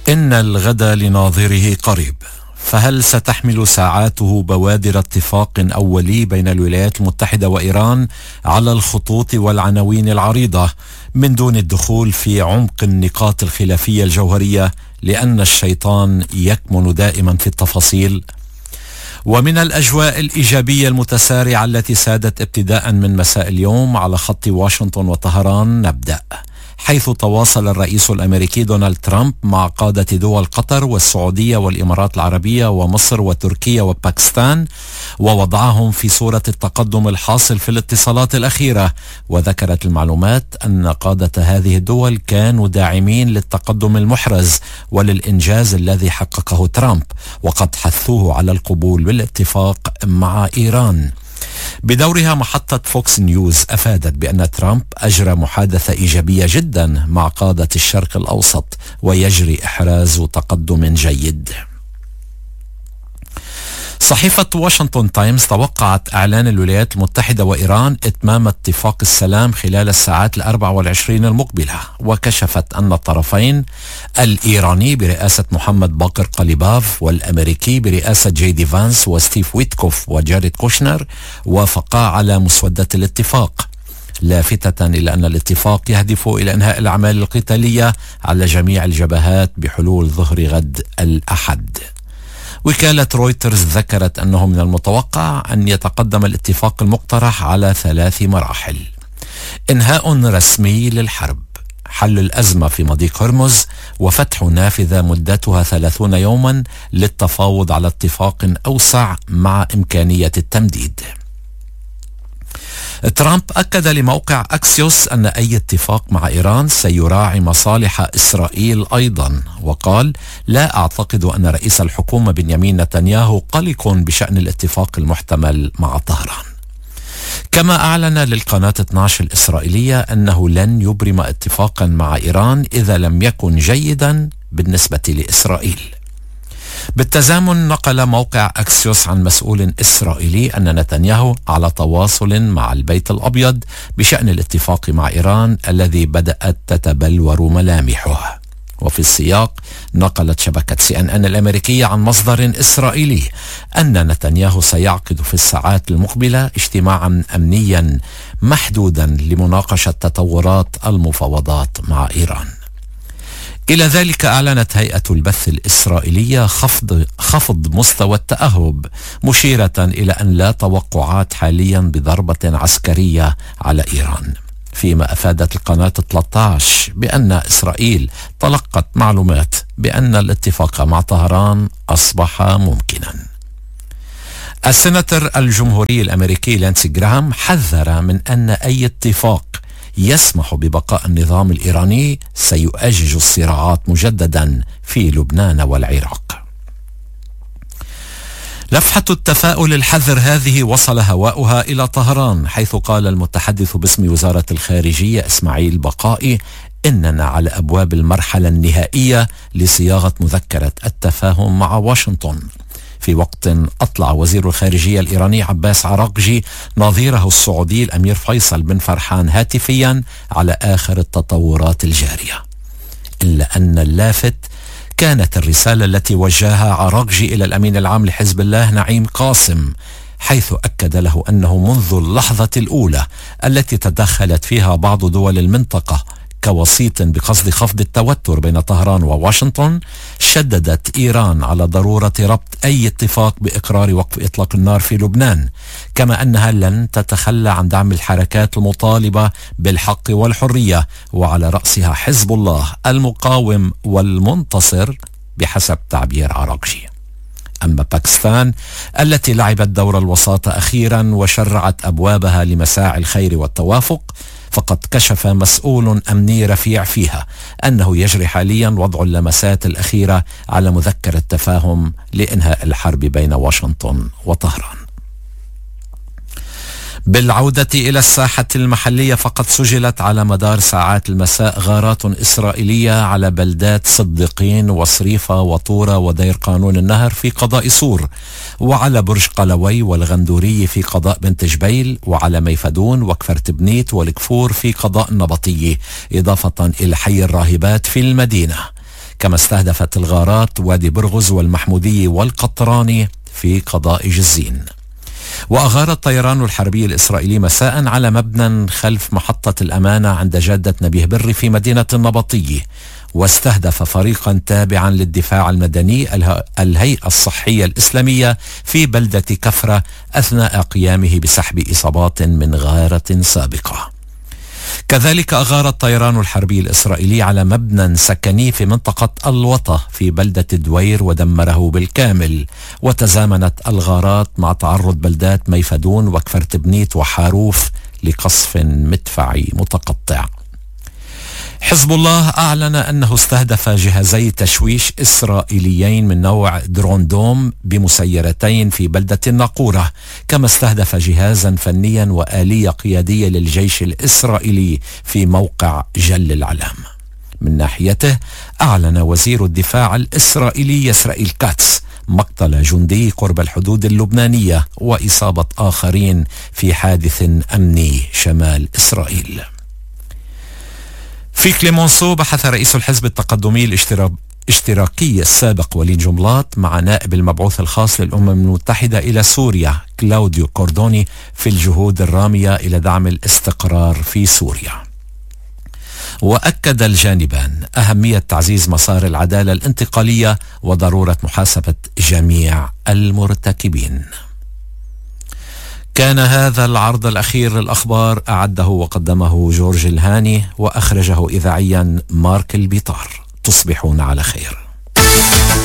إن الغد لناظره قريب، فهل ستحمل ساعاته بوادر اتفاق أولي بين الولايات المتحدة وإيران على الخطوط والعناوين العريضة من دون الدخول في عمق النقاط الخلافية الجوهرية، لأن الشيطان يكمن دائما في التفاصيل؟ ومن الأجواء الإيجابية المتسارعة التي سادت ابتداء من مساء اليوم على خط واشنطن وطهران نبدأ، حيث تواصل الرئيس الأمريكي دونالد ترامب مع قادة دول قطر والسعودية والإمارات العربية ومصر وتركيا وباكستان، ووضعهم في صورة التقدم الحاصل في الاتصالات الأخيرة. وذكرت المعلومات أن قادة هذه الدول كانوا داعمين للتقدم المحرز وللإنجاز الذي حققه ترامب، وقد حثوه على القبول بالاتفاق مع إيران. بدورها محطة فوكس نيوز أفادت بأن ترامب أجرى محادثة إيجابية جدا مع قادة الشرق الأوسط، ويجري إحراز تقدم جيد. صحيفة واشنطن تايمز توقعت إعلان الولايات المتحدة وإيران إتمام اتفاق السلام خلال الساعات 24 المقبلة، وكشفت أن الطرفين الإيراني برئاسة محمد باقر قليباف والأمريكي برئاسة جي دي فانس وستيف ويتكوف وجاريد كوشنر وافقا على مسودة الاتفاق، لافتة إلى أن الاتفاق يهدف إلى إنهاء الأعمال القتالية على جميع الجبهات بحلول ظهر غد الأحد. وكالة رويترز ذكرت أنه من المتوقع أن يتقدم الاتفاق المقترح على 3 مراحل: إنهاء رسمي للحرب، حل الأزمة في مضيق هرمز، وفتح نافذة مدتها 30 يوما للتفاوض على اتفاق أوسع مع إمكانية التمديد. ترامب أكد لموقع أكسيوس أن أي اتفاق مع إيران سيراعي مصالح إسرائيل أيضا، وقال: لا أعتقد أن رئيس الحكومة بنيامين نتنياهو قلق بشأن الاتفاق المحتمل مع طهران. كما أعلن للقناة 12 الإسرائيلية أنه لن يبرم اتفاقا مع إيران إذا لم يكن جيدا بالنسبة لإسرائيل. بالتزامن نقل موقع أكسيوس عن مسؤول إسرائيلي أن نتنياهو على تواصل مع البيت الأبيض بشأن الاتفاق مع إيران الذي بدأت تتبلور ملامحه. وفي السياق نقلت شبكة CNN الأمريكية عن مصدر إسرائيلي أن نتنياهو سيعقد في الساعات المقبلة اجتماعا أمنيا محدودا لمناقشة تطورات المفاوضات مع إيران. إلى ذلك أعلنت هيئة البث الإسرائيلية خفض مستوى التأهب، مشيرة إلى أن لا توقعات حاليا بضربة عسكرية على إيران، فيما أفادت القناة 13 بأن إسرائيل تلقت معلومات بأن الاتفاق مع طهران أصبح ممكنا. السيناتور الجمهوري الأمريكي لانسي جراهام حذر من أن أي اتفاق يسمح ببقاء النظام الإيراني سيؤجج الصراعات مجددا في لبنان والعراق. لفحة التفاؤل الحذر هذه وصل هواؤها إلى طهران، حيث قال المتحدث باسم وزارة الخارجية إسماعيل بقائي: إننا على أبواب المرحلة النهائية لصياغة مذكرة التفاهم مع واشنطن. في وقت أطلع وزير الخارجية الإيراني عباس عراقجي نظيره السعودي الأمير فيصل بن فرحان هاتفيا على آخر التطورات الجارية، إلا أن اللافت كانت الرسالة التي وجهها عراقجي إلى الأمين العام لحزب الله نعيم قاسم، حيث أكد له أنه منذ اللحظة الأولى التي تدخلت فيها بعض دول المنطقة كوسيط بقصد خفض التوتر بين طهران وواشنطن، شددت إيران على ضرورة ربط أي اتفاق بإقرار وقف إطلاق النار في لبنان، كما أنها لن تتخلى عن دعم الحركات المطالبة بالحق والحرية، وعلى رأسها حزب الله المقاوم والمنتصر بحسب تعبير عراقجي. أما باكستان التي لعبت دور الوساطة أخيرا وشرعت أبوابها لمساعي الخير والتوافق، فقد كشف مسؤول أمني رفيع فيها أنه يجري حاليا وضع اللمسات الأخيرة على مذكرة تفاهم لإنهاء الحرب بين واشنطن وطهران. بالعودة إلى الساحة المحلية، فقد سجلت على مدار ساعات المساء غارات إسرائيلية على بلدات صديقين وصريفة وطورة ودير قانون النهر في قضاء سور، وعلى برج قلوي والغندوري في قضاء بنت جبيل، وعلى ميفدون وكفر تبنيت والكفور في قضاء النبطية، إضافة إلى حي الراهبات في المدينة. كما استهدفت الغارات وادي برغز والمحمودية والقطراني في قضاء جزين. وأغار الطيران الحربي الإسرائيلي مساء على مبنى خلف محطة الأمانة عند جادة نبيه بري في مدينة النبطية، واستهدف فريقا تابعا للدفاع المدني الهيئة الصحية الإسلامية في بلدة كفرة أثناء قيامه بسحب إصابات من غارة سابقة. كذلك أغار الطيران الحربي الإسرائيلي على مبنى سكني في منطقة الوطة في بلدة دوير ودمره بالكامل، وتزامنت الغارات مع تعرض بلدات ميفدون وكفر تبنيت وحاروف لقصف مدفعي متقطع. حزب الله أعلن أنه استهدف جهازي تشويش إسرائيليين من نوع درون دوم بمسيرتين في بلدة الناقورة، كما استهدف جهازا فنيا وآلية قيادية للجيش الإسرائيلي في موقع جل العلام. من ناحيته أعلن وزير الدفاع الإسرائيلي إسرائيل كاتس مقتل جندي قرب الحدود اللبنانية وإصابة آخرين في حادث أمني شمال إسرائيل. في كليمونسو بحث رئيس الحزب التقدمي الاشتراكي السابق وليد جنبلاط مع نائب المبعوث الخاص للأمم المتحدة إلى سوريا كلاوديو كوردوني في الجهود الرامية إلى دعم الاستقرار في سوريا. وأكد الجانبان أهمية تعزيز مسار العدالة الانتقالية وضرورة محاسبة جميع المرتكبين. كان هذا العرض الأخير للأخبار أعده وقدمه جورج الهاني وأخرجه إذاعيا مارك البيطار. تصبحون على خير.